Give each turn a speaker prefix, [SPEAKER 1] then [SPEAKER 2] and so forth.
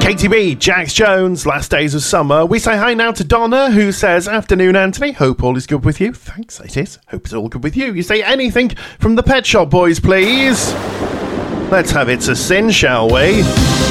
[SPEAKER 1] KTB, Jax Jones, Last Days of Summer. We say hi now to Donna, who says, afternoon, Anthony. Hope all is good with you. Thanks, it is. Hope it's all good with you. You say anything from the Pet Shop Boys, please. Let's have It's a Sin, shall we?